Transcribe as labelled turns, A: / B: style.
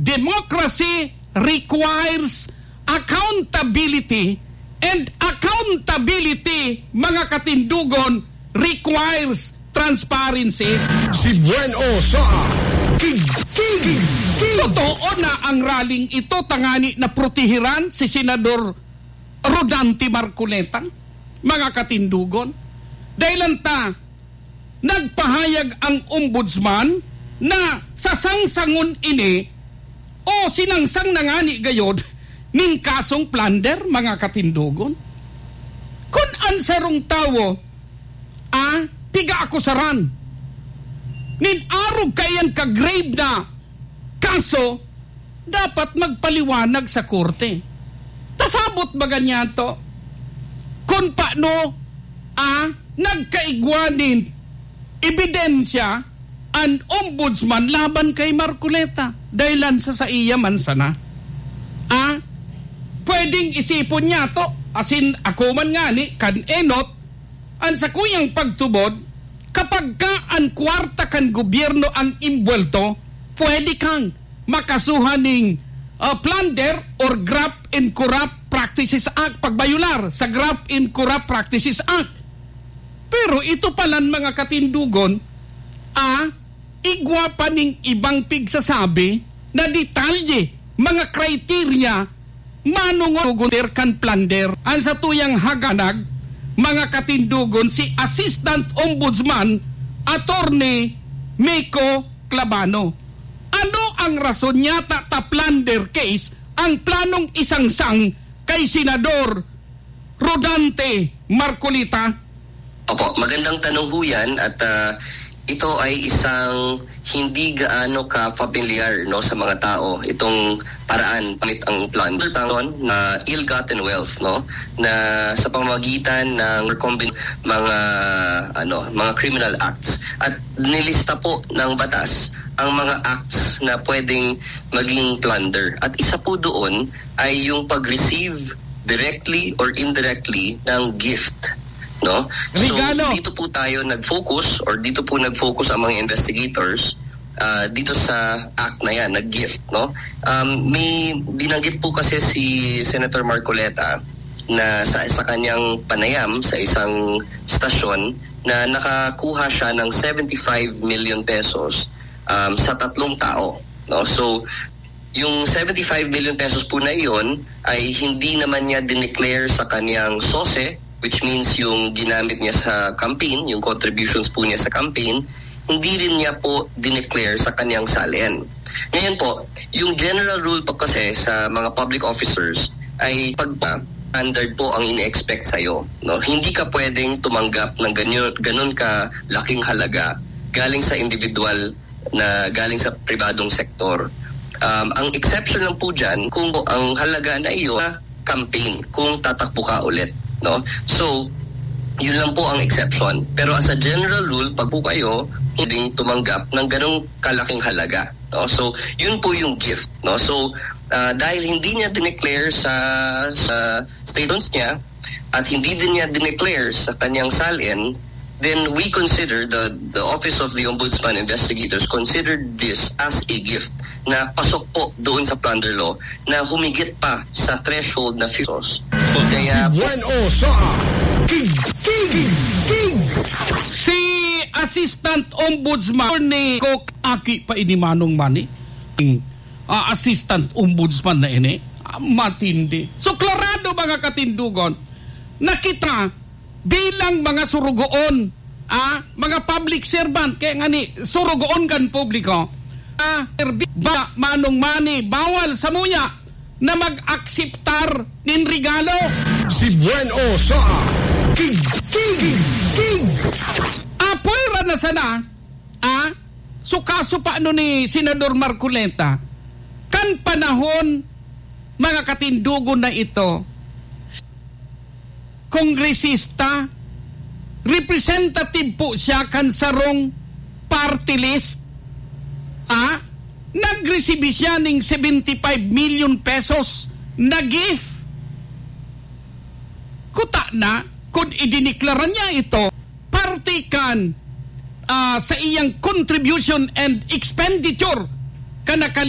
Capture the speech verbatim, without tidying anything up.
A: democracy requires accountability, and accountability, mga katindugon, requires transparency.
B: Si Bueno sa King King King.
A: Totoo na ang rallying ito tangani na protehiran si Senador Rodante Marcoleta, mga katindugon. Dahil ta, nagpahayag ang ombudsman na sasangsangon ini o sinangsang nangani gayod ning kasong plunder, mga katindugon. Kung ansarong tawo, ah, piga ako saran. Nin arog kayan ka-grave na kaso, dapat magpaliwanag sa korte. Tasabot ba ganyan to? Kung paano, ah, nagkaigwanin ebidensya ang ombudsman laban kay Marcoleta dahilan sa sa iya man sana. Ah, pwedeng isipon niya to, asin ako man nga ni, kan enot, ang sa kuyang pagtubod, kapag ka ang kwarta kan gobyerno ang imbuelto, pwede kang makasuhan ng uh, plunder or Graft and Corrupt Practices Act, pagbayular sa Graft and Corrupt Practices Act. Pero ito palan, mga katindugon, ah, igwa pa ning ibang pigsasabi na detalye, mga kriteria, manungon kan plunder. Ang sa tuyang haganag, mga katindugon, si Assistant Ombudsman Attorney Meiko Clavano. Ano ang rason niya ta, ta plunder case ang planong isangsang kay Senador Rodante Marcoleta?
C: Opo, magandang tanong ho yan at uh, ito ay isang hindi gaano ka-familiar, no, sa mga tao, itong paraan pamit ang plunder tangon na ill-gotten wealth, no, na sa pamamagitan ng mga ano mga criminal acts, at nilista po ng batas ang mga acts na pwedeng maging plunder, at isa po doon ay yung pag-receive directly or indirectly ng gift, no?
A: Regalo.
C: So dito po tayo nag-focus, or dito po nag-focus ang mga investigators uh, dito sa act na yan, nag-gift, no? Um, may binanggit po kasi si Senator Marcoleta na sa, sa kanyang panayam sa isang stasyon na nakakuha siya ng seventy-five million pesos um, sa tatlong tao, no? So yung seventy-five million pesos po na iyon ay hindi naman niya dineclare sa kanyang S O S E, which means yung ginamit niya sa campaign, yung contributions po niya sa campaign, hindi rin niya po dineclare sa kanyang salian. Ngayon po, yung general rule po kasi sa mga public officers ay pag standard po ang ine-expect sa'yo, no? Hindi ka pwedeng tumanggap ng ganyan, ganun ka laking halaga galing sa individual na galing sa pribadong sektor. Um, ang exception lang po dyan kung ang halaga na iyo campaign, kung tatakbo ka ulit, no? So, yun lang po ang exception. Pero as a general rule, pag po kayo hindi tumanggap ng ganong kalaking halaga, no? So, yun po yung gift, no? So, uh, dahil hindi niya dineclare sa sa statements niya at hindi din niya dineclare sa kanyang salin, then we consider, the the Office of the Ombudsman Investigators considered this as a gift na pasok po doon sa plunder law na humigit pa sa threshold na pesos. Kaya
B: Bueno sa King King King.
A: Si Assistant Ombudsman ni Kok Aki pa ini manong mani, uh, Assistant Ombudsman na ini, uh, matindi. So klarado, mga katindugon, na kita bilang mga surugoon, ah, mga public servant, kaya nga ni surugoon kan publiko, ah, ba manong mani, bawal sa muya na mag-akseptar nin regalo.
B: Si Bueno sa King King King.
A: Apoy na sana, ah, so kaso pa ano ni Senador Marcoleta, kan panahon, mga katindugon na ito, kongresista, representative po siya kan sarong party list, ah, nag-receive siya ng seventy-five million pesos na gift. Kuta na, kung idiniklara niya ito, partikan uh, sa iyang contribution and expenditure kanakal